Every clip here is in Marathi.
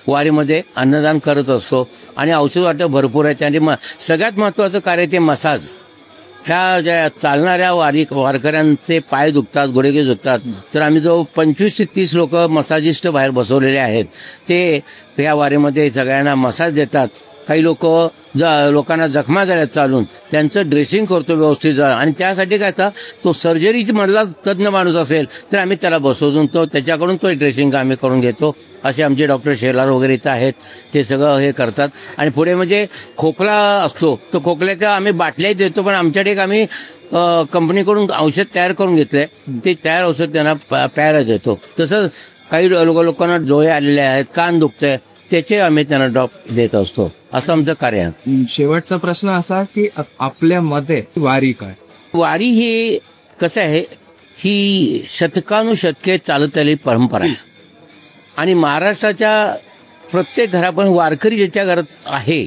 वारीमध्ये अन्नदान करत असतो आणि औषध वाटप भरपूर आहे. त्याने सगळ्यात महत्त्वाचं कार्य ते मसाज. ह्या ज्या चालणाऱ्या वारकऱ्यांचे पाय दुखतात, गुडघे दुखतात, तर आम्ही जो 25 ते 30 लोक मसाजिस्ट बाहेर बसवलेले आहेत. ते ह्या वारीमध्ये सगळ्यांना मसाज देतात. काही लोकांना जखमा झाल्यात चालून, त्यांचं ड्रेसिंग करतो व्यवस्थित. आणि त्यासाठी काय आता तो सर्जरीमधला तज्ज्ञ माणूस असेल तर आम्ही त्याला बसवून त्याच्याकडून तो ड्रेसिंग आम्ही करून घेतो. असे आमचे डॉक्टर शेलार वगैरे इथं आहेत, ते सगळं हे करतात. आणि पुढे म्हणजे खोकला असतो, तो खोकल्याच्या आम्ही बाटल्याही देतो, पण आमच्याकडे एक आम्ही कंपनीकडून औषध तयार करून घेतलंय, ते तयार औषध त्यांना प्यायला देतो. तसंच काही लोकांना डोळे आलेले आहेत, कान दुखतंय, त्याचे आम्ही त्यांना ड्रॉप देत असतो. असं आमचं कार्य आहे. शेवटचा प्रश्न असा की आपल्या मते वारी काय? वारी ही कसं आहे, ही शतकानुशतके चालत आलेली परंपरा आहे. आणि महाराष्ट्राच्या प्रत्येक घरापण वारकरी ज्याच्या घरात आहे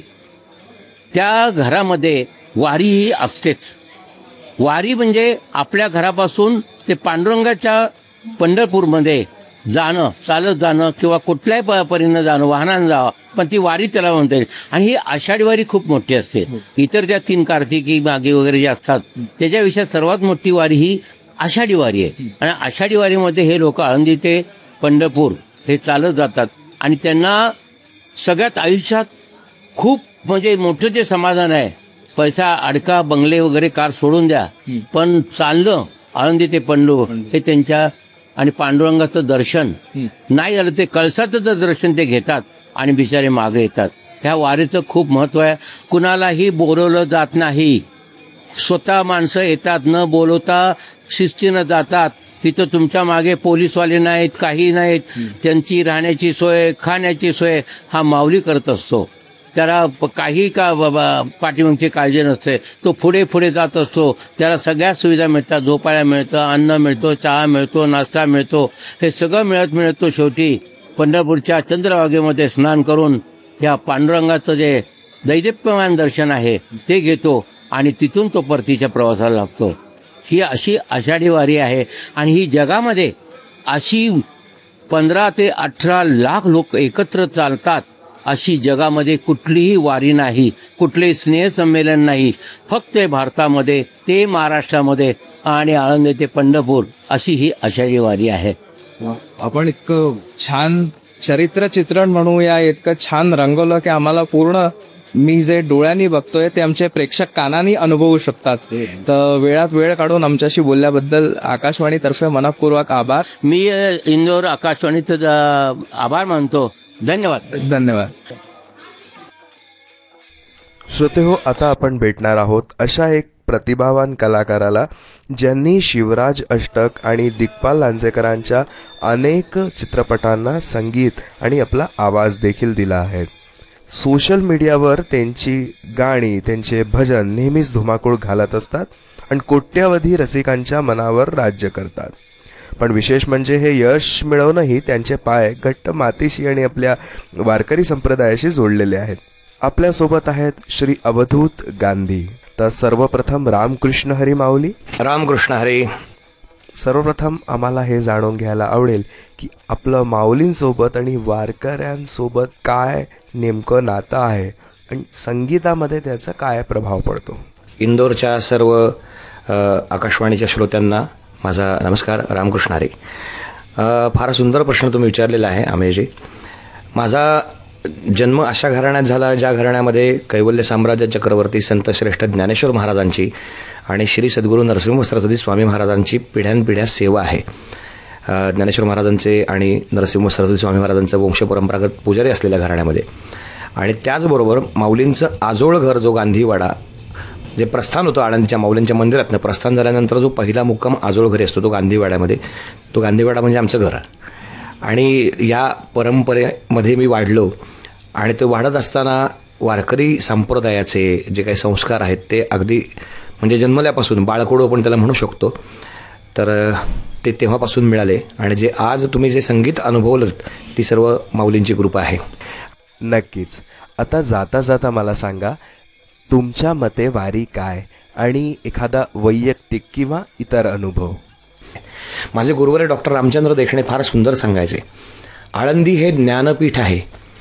त्या घरामध्ये वारी ही असतेच. वारी म्हणजे आपल्या घरापासून ते पांडुरंगाच्या पंढरपूरमध्ये जाणं, चालत जाणं किंवा कुठल्याही परीनं जाणं, वाहनानं जावं, पण ती वारी त्याला म्हणता येईल. आणि ही आषाढी वारी खूप मोठी असते. इतर ज्या 3 कार्तिकी मागे वगैरे जे असतात त्याच्याविषयी सर्वात मोठी वारी ही आषाढी वारी आहे. आणि आषाढी वारीमध्ये हे लोक आळंदी ते पंढरपूर हे चालत जातात. आणि त्यांना सगळ्यात आयुष्यात खूप म्हणजे मोठं जे समाधान आहे, पैसा अडका बंगले वगैरे कार सोडून द्या, पण चालणं आळंदी ते पंढरपूर हे त्यांच्या, आणि पांडुरंगाचं दर्शन नाही झालं ते कळसाचं दर्शन ते घेतात आणि बिचारे मागे येतात. ह्या वारीचं खूप महत्व आहे. कुणालाही बोलवलं जात नाही, स्वतः माणसं येतात, न बोलवता शिस्तीनं जातात. इथं तुमच्या मागे पोलीसवाले नाहीत, काही नाहीत. त्यांची राहण्याची सोय, खाण्याची सोय हा माऊली करत असतो. त्याला काही का बाबा पाठीमागची काळजी नसते. तो पुढे पुढे जात असतो. त्याला सगळ्या सुविधा मिळतात, झोपायला मिळतं, अन्न मिळतो, चहा मिळतो, नाश्ता मिळतो. हे सगळं मिळत तो शेवटी पंढरपूरच्या चंद्रभागेमध्ये स्नान करून ह्या पांडुरंगाचं जे दैदिप्यमान दर्शन आहे ते घेतो आणि तिथून तो परतीच्या प्रवासाला लागतो. ही अशी आषाढी वारी आहे. आणि ही जगामध्ये अशी 15 ते 18 लाख लोक एकत्र चालतात अशी जगामध्ये कुठलीही वारी नाही, कुठलेही स्नेहसंमेलन नाही. फक्त भारतामध्ये ते महाराष्ट्रामध्ये आणि आळंदी ते पंढरपूर अशी ही आषाढी वारी आहे. आपण इतकं छान चरित्र चित्रण म्हणूया, इतकं छान रंगवलं की आम्हाला पूर्ण मी जे डोळ्यांनी बघतोय ते आमचे प्रेक्षक कानांनी अनुभवू शकतात. तर वेळात वेळ काढून आमच्याशी बोलल्याबद्दल आकाशवाणीतर्फे मनपूर्वक आभार. मी इंदोर आकाशवाणीचं आभार मानतो. धन्यवाद. धन्यवाद. श्रोतेहो, आता आपण भेटणार आहोत अशा एक प्रतिभावान कलाकाराला ज्यांनी शिवराज अष्टक आणि दिग्पाल लांजेकरांच्या अनेक चित्रपटांना संगीत आणि आपला आवाज देखील दिला आहे. सोशल मीडियावर त्यांची गाणी, त्यांचे भजन नेहमीच धुमाकूळ घालत असतात आणि कोट्यावधी रसिकांच्या मनावर राज्य करतात. पण विशेष म्हणजे हे यश मिळवूनही त्यांचे पाय घट्ट मातीशी आणि आपल्या वारकरी संप्रदायाशी जोडलेले आहेत. आपल्यासोबत आहेत श्री अवधूत गांधी. तर सर्वप्रथम रामकृष्ण हरी माऊली. रामकृष्ण हरी. सर्वप्रथम आम्हाला हे जाणून घ्यायला आवडेल की आपलं माऊलींसोबत आणि वारकऱ्यांसोबत काय नेमकं नातं आहे आणि संगीतामध्ये त्याचा काय प्रभाव पडतो. इंदोरच्या सर्व आकाशवाणीच्या श्रोत्यांना माझा नमस्कार. रामकृष्ण हरी. फार सुंदर प्रश्न तुम्ही विचारलेला आहे अमेयजी. माझा जन्म अशा घराण्यात झाला ज्या घराण्यामध्ये कैवल्य साम्राज्य चक्रवर्ती संत श्रेष्ठ ज्ञानेश्वर महाराजांची आणि श्री सद्गुरू नरसिंह सरस्वती स्वामी महाराजांची पिढ्यानपिढ्या सेवा आहे. ज्ञानेश्वर महाराजांचे आणि नरसिंह सरस्वती स्वामी महाराजांचं वंशपरंपरागत पुजारी असलेल्या घराण्यामध्ये, आणि त्याचबरोबर माऊलींचं आजोळ घर जो गांधीवाडा, जे प्रस्थान होतं आळंदीच्या माऊलींच्या मंदिरातनं प्रस्थान झाल्यानंतर जो पहिला मुक्काम आजोळ घरी असतो तो गांधीवाड्यामध्ये, तो गांधीवाडा म्हणजे आमचं घर. आणि या परंपरेमध्ये मी वाढलो आणि ते वाढत असताना वारकरी संप्रदायाचे जे काही संस्कार आहेत ते अगदी म्हणजे जन्मल्यापासून बाळकोडू आपण त्याला म्हणू शकतो, तर ते तेव्हापासून मिळाले. आणि जे आज तुम्ही जे संगीत अनुभवलं ती सर्व माऊलींची कृपा आहे. नक्कीच. आता जाता जाता मला सांगा, तुमच्या मते वारी काय आणि एखादा वैयक्तिक किंवा इतर अनुभव. माझे गुरुवारे डॉक्टर रामचंद्र देखणे फार सुंदर सांगायचे, आळंदी हे ज्ञानपीठ आहे